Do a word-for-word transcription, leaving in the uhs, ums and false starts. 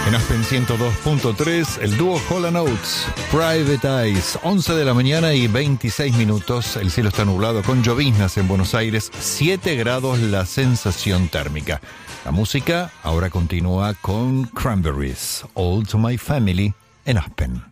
En Aspen ciento dos punto tres, el dúo Hall and Oates, Private Eyes, once de la mañana y veintiséis minutos. El cielo está nublado con lloviznas en Buenos Aires, siete grados la sensación térmica. La música ahora continúa con Cranberries, All to My Family en Aspen.